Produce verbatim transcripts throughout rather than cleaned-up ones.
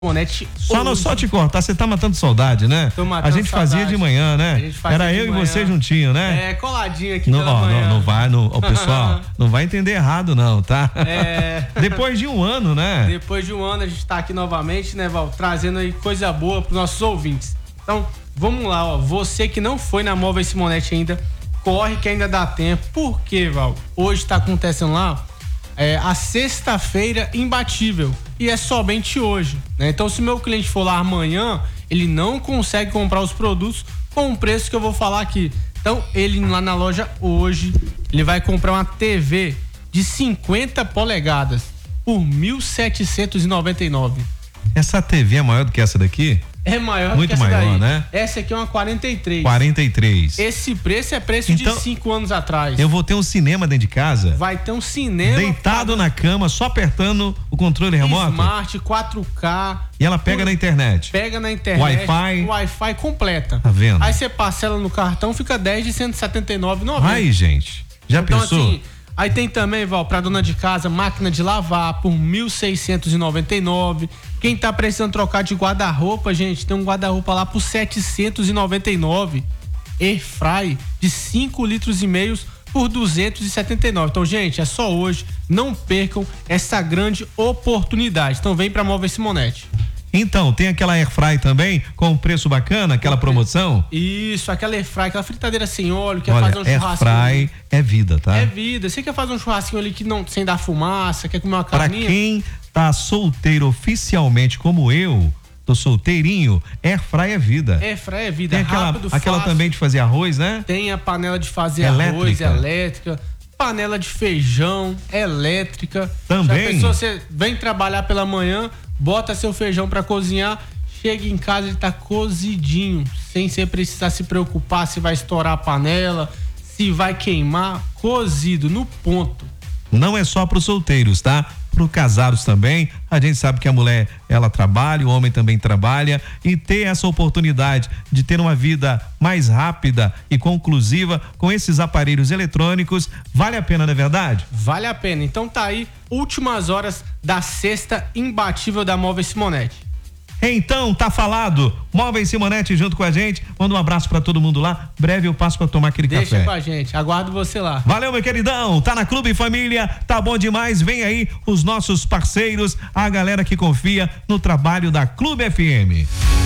Monete só, não, só te cortar, você tá matando saudade, né? Tô matando a gente saudade. fazia de manhã, né? Era eu e você juntinho, né? É, coladinho aqui não, pela ó, manhã. Não, não vai, não, ó, pessoal, não vai entender errado não, tá? É. Depois de um ano, né? Depois de um ano a gente tá aqui novamente, né, Val? Trazendo aí coisa boa pros nossos ouvintes. Então, vamos lá, ó. Você que não foi na Móveis Simonete ainda, corre que ainda dá tempo. Por quê, Val? Hoje tá acontecendo lá é, a sexta-feira imbatível. E é somente hoje, né? Então, se meu cliente for lá amanhã, ele não consegue comprar os produtos com o preço que eu vou falar aqui. Então, ele lá na loja hoje, ele vai comprar uma T V de cinquenta polegadas por mil setecentos e noventa e nove. Essa T V é maior do que essa daqui? É maior Muito do que essa maior, daí. né? Essa aqui é uma quarenta e três. quarenta e três. Esse preço é preço então, de cinco anos atrás. Eu vou ter um cinema dentro de casa? Vai ter um cinema. Deitado pra... na cama, só apertando o controle remoto? Smart, quatro K. E ela pega por... na internet? Pega na internet. Wi-Fi? Wi-Fi completa. Tá vendo? Aí você parcela no cartão, fica dez de cento e setenta e nove reais e noventa centavos. Ai, gente. Já então, pensou? Assim, aí tem também, Val, pra dona de casa, máquina de lavar por mil seiscentos e noventa e nove reais. Quem tá precisando trocar de guarda-roupa, gente, tem um guarda-roupa lá por setecentos e noventa e nove reais. Airfry de cinco litros e meio por duzentos e setenta e nove reais. Então, gente, é só hoje. Não percam essa grande oportunidade. Então, vem pra Móveis Simonete. Então, tem aquela Airfry também com preço bacana, aquela promoção? Isso, aquela Airfry, aquela fritadeira sem óleo, quer Olha, fazer um churrasco. Airfry é vida, tá? É vida. Você quer fazer um churrasquinho ali que não, sem dar fumaça, quer comer uma carninha? Pra quem tá solteiro oficialmente como eu, tô solteirinho, Airfry é vida. Airfry é vida, tem aquela, rápido, aquela fácil. Também de fazer arroz, né? Tem a panela de fazer elétrica. arroz, elétrica, panela de feijão, elétrica. Também. Já pensou, você vem trabalhar pela manhã, bota seu feijão pra cozinhar, chega em casa, ele tá cozidinho, sem você precisar se preocupar se vai estourar a panela, se vai queimar, cozido, no ponto. Não é só pros solteiros, tá? Pro casados também, a gente sabe que a mulher, ela trabalha, o homem também trabalha, e ter essa oportunidade de ter uma vida mais rápida e conclusiva com esses aparelhos eletrônicos, vale a pena, não é verdade? Vale a pena. Então tá aí, últimas horas da sexta imbatível da Móveis Simonete. Então, tá falado. Móveis Simonete junto com a gente. Manda um abraço pra todo mundo lá. Breve eu passo pra tomar aquele Deixa café. Deixa com a gente. Aguardo você lá. Valeu, meu queridão. Tá na Clube Família. Tá bom demais. Vem aí os nossos parceiros, a galera que confia no trabalho da Clube F M.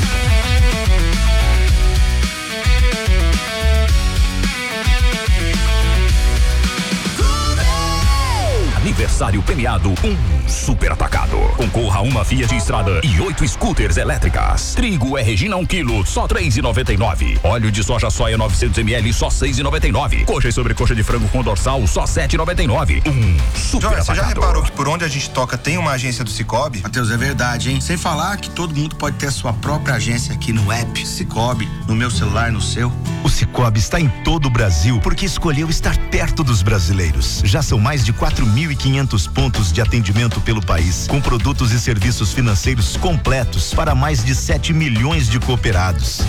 Aniversário premiado, um super atacado. Concorra a uma Fiat Estrada e oito scooters elétricas. Trigo é Regina um quilo, só três reais e noventa e nove centavos. Óleo de soja soia novecentos mililitros, só seis reais e noventa e nove centavos. Coxa e sobrecoxa de frango com dorsal, só sete reais e noventa e nove centavos. Um super Jorge, atacado. Você já reparou que por onde a gente toca tem uma agência do Cicobi? Matheus, é verdade, hein? Sem falar que todo mundo pode ter a sua própria agência aqui no app Cicobi, no meu celular, no seu. O Cicobi está em todo o Brasil porque escolheu estar perto dos brasileiros. Já são mais de quatro mil e quinhentos pontos de atendimento pelo país, com produtos e serviços financeiros completos para mais de sete milhões de cooperados.